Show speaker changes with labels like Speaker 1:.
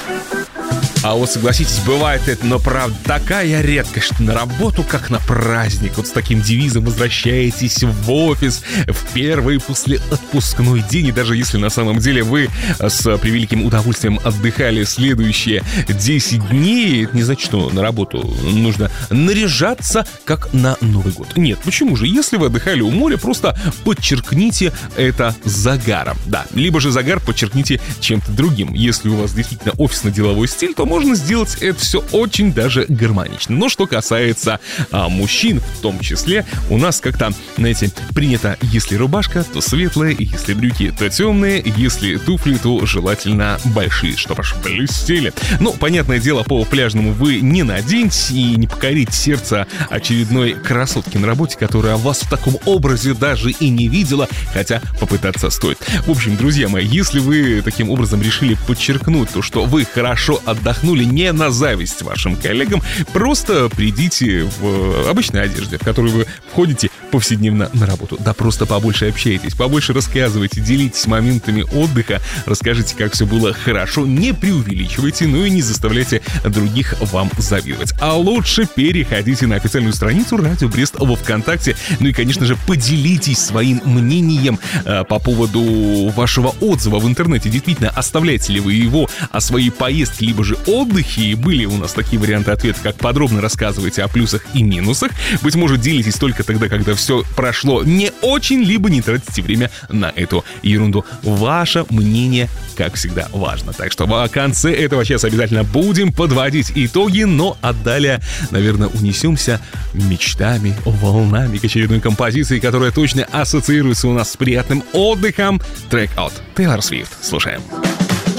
Speaker 1: А вот согласитесь, бывает это, но правда такая редкость, что на работу как на праздник. Вот с таким девизом возвращаетесь в офис в первый после отпускной день. И даже если на самом деле вы с превеликим удовольствием отдыхали следующие 10 дней, это не значит, что на работу нужно наряжаться как на Новый год. Нет, почему же? Если вы отдыхали у моря, просто подчеркните это загаром. Да, либо же загар подчеркните чем-то другим. Если у вас действительно офисно-деловой стиль, то можно сделать это все очень даже гармонично. Но что касается мужчин в том числе, у нас как-то, знаете, принято, если рубашка, то светлая, если брюки, то темные, если туфли, то желательно большие, чтобы аж блестели. Ну, понятное дело, по пляжному вы не наденете и не покорите сердце очередной красотки на работе, которая вас в таком образе даже и не видела, хотя попытаться стоит. В общем, друзья мои, если вы таким образом решили подчеркнуть то, что вы хорошо отдохнули не на зависть вашим коллегам, просто придите в обычной одежде, в которую вы входите повседневно на работу. Да просто побольше общайтесь, побольше рассказывайте, делитесь моментами отдыха, расскажите, как все было хорошо, не преувеличивайте, но и не заставляйте других вам завидовать. А лучше переходите на официальную страницу Радио Брест во ВКонтакте, ну и, конечно же, поделитесь своим мнением по поводу вашего отзыва в интернете. Действительно, оставляете ли вы его о своей поездке, либо же отдыхе, и были у нас такие варианты ответа, как подробно рассказываете о плюсах и минусах. Быть может, делитесь только тогда, когда все прошло не очень, либо не тратите время на эту ерунду. Ваше мнение, как всегда, важно. Так что в конце этого часа обязательно будем подводить итоги, но а далее, наверное, унесемся мечтами, волнами к очередной композиции, которая точно ассоциируется у нас с приятным отдыхом. Трек от Тейлор Свифт. Слушаем.